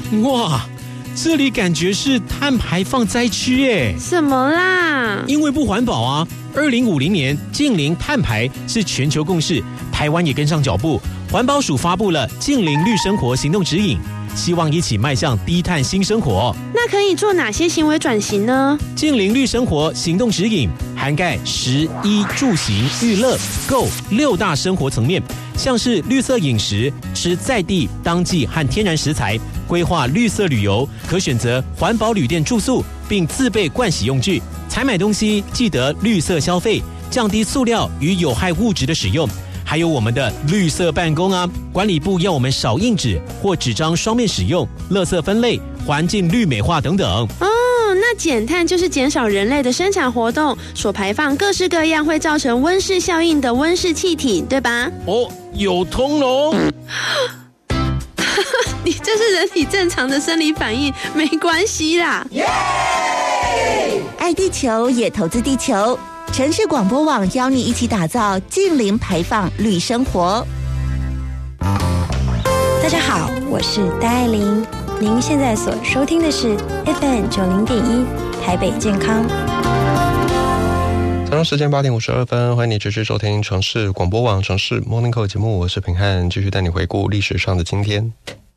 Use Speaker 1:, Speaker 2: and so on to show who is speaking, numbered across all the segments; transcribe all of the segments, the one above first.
Speaker 1: 哇，这里感觉是碳排放灾区耶！
Speaker 2: 什么啦？
Speaker 1: 因为不环保啊！2050年净零碳排是全球共识，台湾也跟上脚步。环保署发布了净零绿生活行动指引，希望一起迈向低碳新生活。
Speaker 2: 那可以做哪些行为转型呢？
Speaker 1: 净零绿生活行动指引涵盖食衣住行娱乐购6大生活层面，像是绿色饮食、吃在地当季和天然食材，规划绿色旅游，可选择环保旅店住宿，并自备盥洗用具。采买东西记得绿色消费，降低塑料与有害物质的使用。还有我们的绿色办公啊，管理部要我们少印纸或纸张双面使用，垃圾分类、环境绿美化等等。
Speaker 2: 哦，那减碳就是减少人类的生产活动所排放各式各样会造成温室效应的温室气体，对吧？
Speaker 1: 哦，有通喽！
Speaker 2: 你这是人体正常的生理反应，没关系啦。
Speaker 3: 爱地球也投资地球。城市广播网邀你一起打造净零排放绿生活。
Speaker 4: 大家好，我是戴爱玲，您现在所收听的是 FM90.1 台北健康。
Speaker 5: 早上时间8点52分，欢迎你持续收听城市广播网城市 Morning Call 节目，我是平汉，继续带你回顾历史上的今天。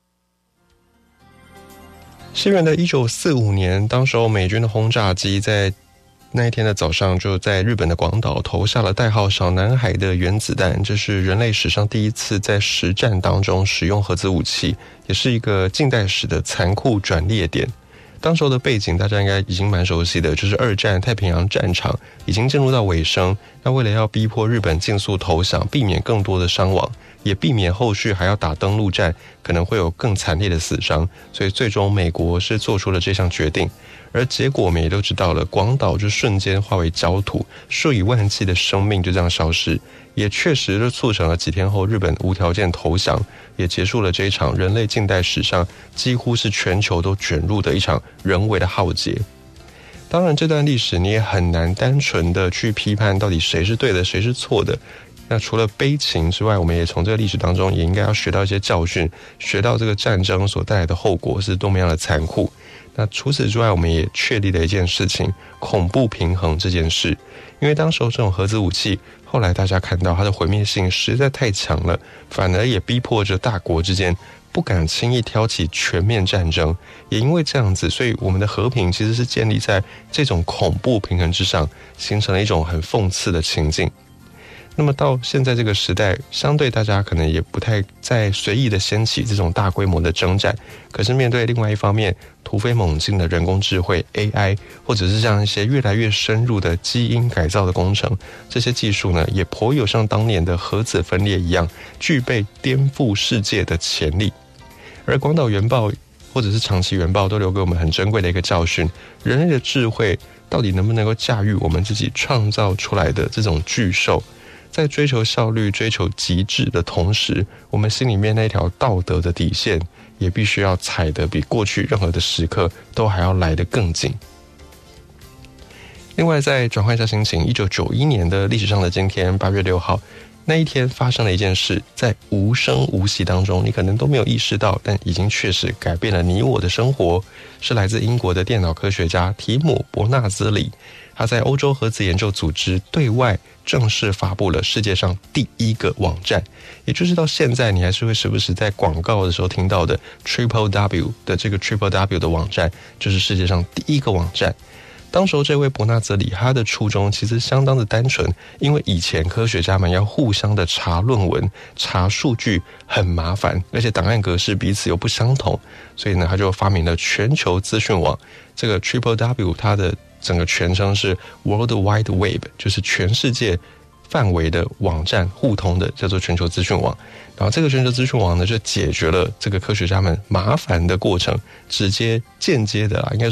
Speaker 5: 西元的1945年，当时候美军的轰炸机在那一天的早上就在日本的广岛投下了代号小男孩的原子弹，这是人类史上第一次在实战当中使用核子武器，也是一个近代史的残酷转捩点。当时候的背景大家应该已经蛮熟悉的，就是2战太平洋战场已经进入到尾声，那为了要逼迫日本尽速投降，避免更多的伤亡，也避免后续还要打登陆战，可能会有更惨烈的死伤，所以最终美国是做出了这项决定。而结果我们也都知道了，广岛就瞬间化为焦土，数以万计的生命就这样消失，也确实就促成了几天后日本无条件投降，也结束了这一场人类近代史上几乎是全球都卷入的一场人为的浩劫。当然这段历史你也很难单纯的去批判到底谁是对的谁是错的，那除了悲情之外，我们也从这个历史当中也应该要学到一些教训，学到这个战争所带来的后果是多么样的残酷。那除此之外，我们也确立了一件事情，恐怖平衡这件事。因为当时候这种核子武器，后来大家看到它的毁灭性实在太强了，反而也逼迫着大国之间不敢轻易挑起全面战争。也因为这样子，所以我们的和平其实是建立在这种恐怖平衡之上，形成了一种很讽刺的情境。那么到现在这个时代，相对大家可能也不太再随意的掀起这种大规模的征战，可是面对另外一方面突飞猛进的人工智慧 AI， 或者是像一些越来越深入的基因改造的工程，这些技术呢也颇有像当年的核子分裂一样，具备颠覆世界的潜力。而广岛原爆或者是长崎原爆都留给我们很珍贵的一个教训，人类的智慧到底能不能够驾驭我们自己创造出来的这种巨兽，在追求效率追求极致的同时，我们心里面那条道德的底线也必须要踩得比过去任何的时刻都还要来得更紧。另外再转换一下心情，1991年的历史上的今天8月6号那一天发生了一件事，在无声无息当中你可能都没有意识到，但已经确实改变了你我的生活，是来自英国的电脑科学家提姆·伯纳兹里，他在欧洲核子研究组织对外正式发布了世界上第一个网站，也就是到现在你还是会时不时在广告的时候听到的 www 的这个 www 的网站，就是世界上第一个网站。当时这位伯纳兹里他的初衷其实相当的单纯，因为以前科学家们要互相的查论文查数据很麻烦，而且档案格式彼此又不相同，所以呢他就发明了全球资讯网。这个 www 它的整个全称是 World Wide Web， 就是全世界范围的网站互通的，叫做全球资讯网。然后这个全球资讯网呢就解决了这个科学家们麻烦的过程，直接间接的应该